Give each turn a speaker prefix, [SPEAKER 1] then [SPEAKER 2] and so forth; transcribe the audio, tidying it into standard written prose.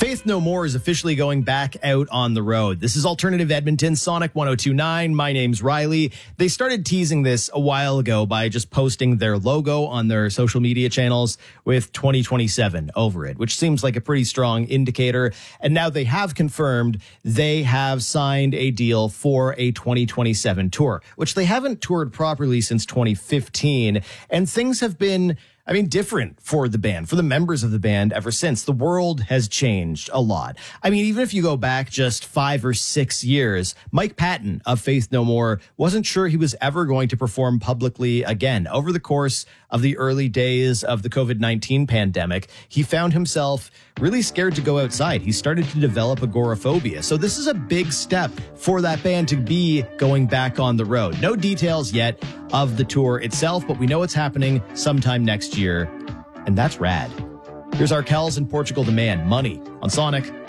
[SPEAKER 1] Faith No More is officially going back out on the road. This is Alternative Edmonton, Sonic 102.9. My name's Riley. They started teasing this a while ago by just posting their logo on their social media channels with 2027 over it, which seems like a pretty strong indicator. And now they have confirmed they have signed a deal for a 2027 tour, which they haven't toured properly since 2015. And things have been different for the band, for the members of the band ever since. The world has changed a lot. Even if you go back just 5 or 6 years, Mike Patton of Faith No More wasn't sure he was ever going to perform publicly again. Over the course of the early days of the COVID-19 pandemic, he found himself really scared to go outside. He started to develop agoraphobia. So this is a big step for that band to be going back on the road. No details yet of the tour itself, but we know it's happening sometime next year, and that's rad. Here's Arkells and Portugal the Man, Money on Sonic